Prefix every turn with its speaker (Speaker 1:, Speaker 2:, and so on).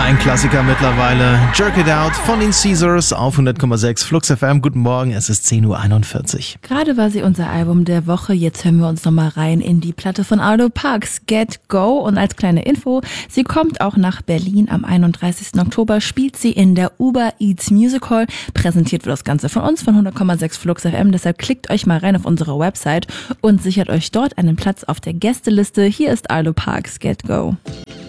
Speaker 1: Ein Klassiker mittlerweile. Jerk It Out von den Caesars auf 100,6 Flux FM. Guten Morgen, es ist 10.41 Uhr.
Speaker 2: Gerade war sie unser Album der Woche. Jetzt hören wir uns nochmal rein in die Platte von Arlo Parks, Get Go. Und als kleine Info, sie kommt auch nach Berlin. Am 31. Oktober spielt sie in der Uber Eats Music Hall. Präsentiert wird das Ganze von uns, von 100,6 Flux FM. Deshalb klickt euch mal rein auf unsere Website und sichert euch dort einen Platz auf der Gästeliste. Hier ist Arlo Parks, Get Go.